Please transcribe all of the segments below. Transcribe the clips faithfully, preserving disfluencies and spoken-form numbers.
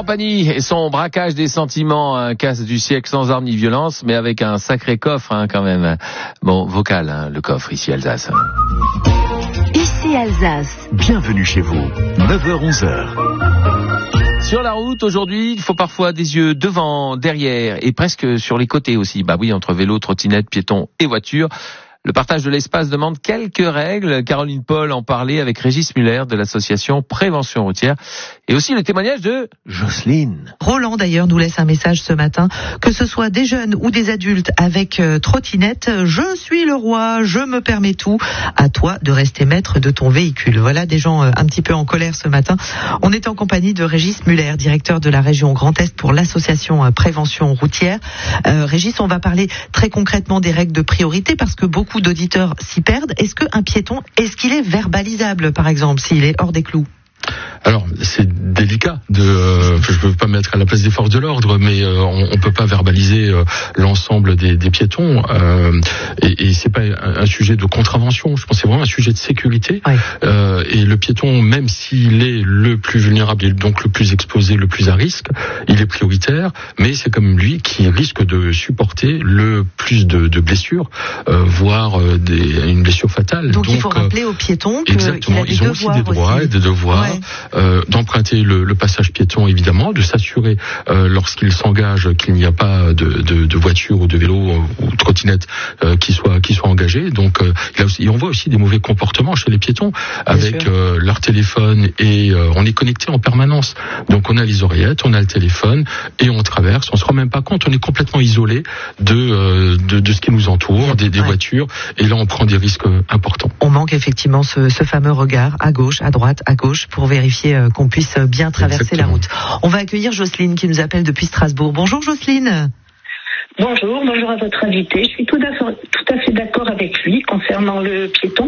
Pagny et son braquage des sentiments, un casse du siècle sans armes ni violence, mais avec un sacré coffre hein, quand même. Bon, vocal, hein, le coffre, ici Alsace. Ici Alsace. Bienvenue chez vous, neuf heures onze heures. Sur la route, aujourd'hui, il faut parfois des yeux devant, derrière et presque sur les côtés aussi. Bah oui, entre vélo, trottinette, piéton et voiture. Le partage de l'espace demande quelques règles. Caroline Paul en parlait avec Régis Muller de l'association Prévention Routière. Et aussi le témoignage de Jocelyne. Roland d'ailleurs nous laisse un message ce matin. Que ce soit des jeunes ou des adultes avec euh, trottinette, je suis le roi, je me permets tout. À toi de rester maître de ton véhicule. Voilà des gens euh, un petit peu en colère ce matin. On est en compagnie de Régis Muller, directeur de la région Grand Est pour l'association euh, Prévention Routière. Euh, Régis, on va parler très concrètement des règles de priorité parce que beaucoup Beaucoup d'auditeurs s'y perdent. Est-ce qu'un piéton, est-ce qu'il est verbalisable, par exemple, s'il est hors des clous ? Alors, c'est délicat de. Euh, je ne peux pas mettre à la place des forces de l'ordre, mais euh, on ne peut pas verbaliser euh, l'ensemble des, des piétons. Euh, et, et c'est pas un, un sujet de contravention. Je pense que c'est vraiment un sujet de sécurité. Oui. Euh, et le piéton, même s'il est le plus vulnérable et donc le plus exposé, le plus à risque, il est prioritaire. Mais c'est comme lui qui risque de supporter le plus de, de blessures, euh, voire euh, des, une blessure fatale. Donc, donc il faut euh, rappeler aux piétons que exactement. Il a des Ils ont aussi des droits aussi. et des devoirs. Ouais. Euh, d'emprunter le, le passage piéton évidemment, de s'assurer euh, lorsqu'il s'engage qu'il n'y a pas de, de, de voiture ou de vélo ou de trottinette euh, qui soit qui soit engagé. Donc euh, il a aussi, et on voit aussi des mauvais comportements chez les piétons avec euh, leur téléphone et euh, on est connecté en permanence. Donc on a les oreillettes, on a le téléphone et on traverse. On se rend même pas compte, on est complètement isolé de euh, de, de ce qui nous entoure, des, des ouais. voitures. Et là on prend des risques importants. On manque effectivement ce, ce fameux regard à gauche, à droite, à gauche pour vérifier qu'on puisse bien traverser Exactement. la route. On va accueillir Jocelyne qui nous appelle depuis Strasbourg. Bonjour Jocelyne. Bonjour, bonjour à votre invité. Je suis tout à fait, tout à fait d'accord avec lui concernant le piéton.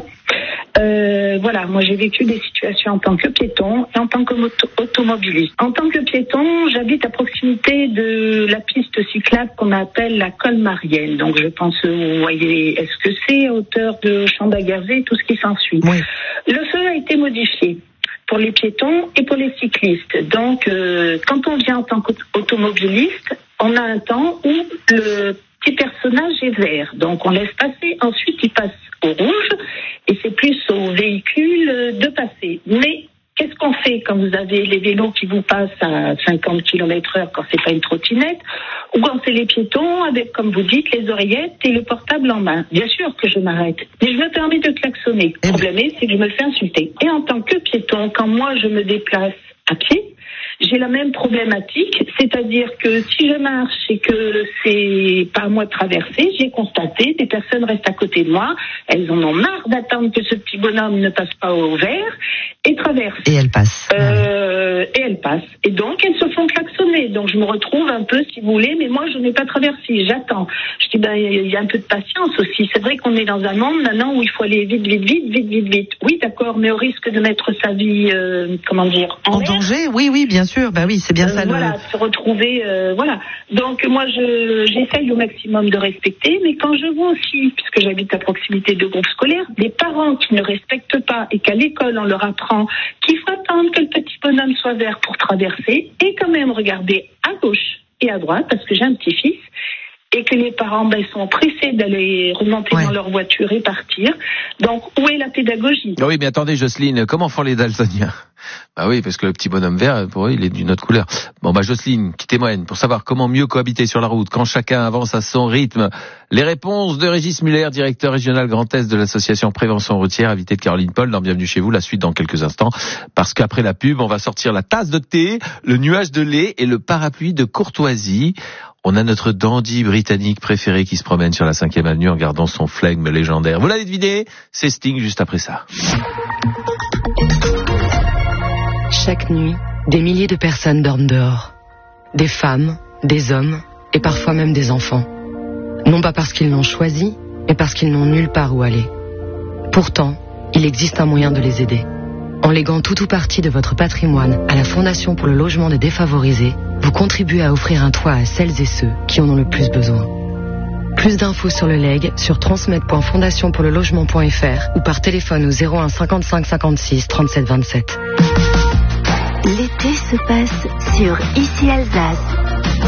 Euh, voilà, moi j'ai vécu des situations en tant que piéton et en tant qu'automobiliste. En tant que piéton, j'habite à proximité de la piste cyclable qu'on appelle la Colmarienne. Donc je pense, vous voyez, est-ce que c'est à hauteur de Champ-d'Agarzé, tout ce qui s'ensuit. Oui. Le feu a été modifié pour les piétons et pour les cyclistes. Donc, euh, quand on vient en tant qu'automobiliste, on a un temps où le petit personnage est vert. Donc, on laisse passer. Ensuite, il passe au rouge. Et c'est plus au véhicule de passer. Mais qu'est-ce qu'on fait quand vous avez les vélos qui vous passent à cinquante kilomètres heure quand c'est pas une trottinette, ou quand c'est les piétons avec, comme vous dites, les oreillettes et le portable en main? Bien sûr que je m'arrête, mais je me permets de klaxonner. Le problème est, c'est que je me fais insulter. Et en tant que piéton, quand moi je me déplace à pied, j'ai la même problématique, c'est-à-dire que si je marche et que c'est pas à moi de traverser, j'ai constaté, des personnes restent à côté de moi, elles en ont marre d'attendre que ce petit bonhomme ne passe pas au vert et traverse. Et elles passent. Euh, et elles passent. Et donc, elles se font klaxonner. Donc, je me retrouve un peu, si vous voulez, mais moi, je n'ai pas traversé, j'attends. Je dis, ben, il y a un peu de patience aussi. C'est vrai qu'on est dans un monde maintenant où il faut aller vite, vite, vite, vite, vite, vite. Oui, d'accord, mais au risque de mettre sa vie, euh, comment dire, en, en danger. Oui, oui, bien sûr. Bah oui, c'est bien euh, ça. Voilà, le... se retrouver, euh, voilà. Donc, moi, je, j'essaye au maximum de respecter, mais quand je vois aussi, puisque j'habite à proximité de groupes scolaires, des parents qui ne respectent pas et qu'à l'école, on leur apprend qu'il faut attendre que le petit bonhomme soit vert pour traverser et quand même regarder à gauche et à droite, parce que j'ai un petit-fils, et que les parents ben, sont pressés d'aller remonter ouais. dans leur voiture et partir. Donc, où est la pédagogie ? Oui, mais attendez, Jocelyne, comment font les daltoniens ? Bah oui, parce que le petit bonhomme vert, pour eux, il est d'une autre couleur. Bon, bah Jocelyne, qui témoigne pour savoir comment mieux cohabiter sur la route quand chacun avance à son rythme. Les réponses de Régis Muller, directeur régional Grand Est de l'association Prévention Routière, invité de Caroline Paul dans Bienvenue chez vous. La suite dans quelques instants, parce qu'après la pub, on va sortir la tasse de thé, le nuage de lait et le parapluie de courtoisie. On a notre dandy britannique préféré qui se promène sur la cinquième avenue en gardant son flegme légendaire. Vous l'avez deviné, c'est Sting juste après ça. Chaque nuit, des milliers de personnes dorment dehors. Des femmes, des hommes et parfois même des enfants. Non pas parce qu'ils l'ont choisi, mais parce qu'ils n'ont nulle part où aller. Pourtant, il existe un moyen de les aider. En léguant tout ou partie de votre patrimoine à la Fondation pour le logement des défavorisés, vous contribuez à offrir un toit à celles et ceux qui en ont le plus besoin. Plus d'infos sur le legs sur transmettre point fondation pour le logement point f r ou par téléphone au zéro un cinquante-cinq cinquante-six trente-sept vingt-sept. L'été L'été se passe sur Ici Alsace.